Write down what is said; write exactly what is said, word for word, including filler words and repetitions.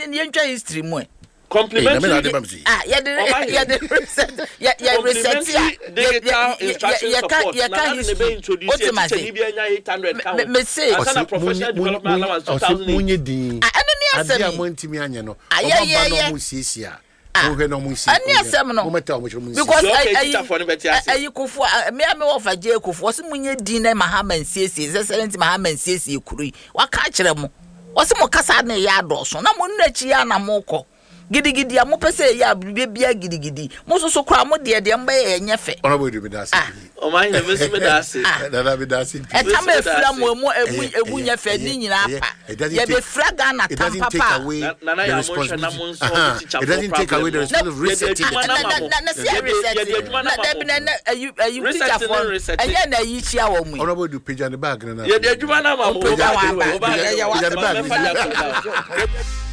ni entwa history mu e complementary ah ya de ya de reset ya ya reset ya digital instruction support ya ka history introduce teacher bi anya eight hundred ka me say asana professional development allowance two thousand munye din ah ene ni asem ade amantimi anye no oba ba no mu siesia mo hwe no mu siesia ani asem no because ayi kofu me ame wo fa je kofu wo se munye din na Mahaman siesie excellent Mahaman siesie kuri wa ka kire mo wo se mo kasa na ya adoso na mo nnachi ya na mo ko gidigidi amu pese ya bibia gidigidi muso so kra mo de de mba ye nyefe ona bo do dasi o man na besi me dasi dada be dasi e ta me fra mo mu ebu ebu nyefe ni nyina pa ye be fra ga na tam papa na na ya mo na mo so it doesn't take away the responsibility of resetting na na see resetting na da bi na ayu ayu teacher for anya na yi chia wo mu ona bo do page and bag na ye de adwuma na ma mo ba ba ya wa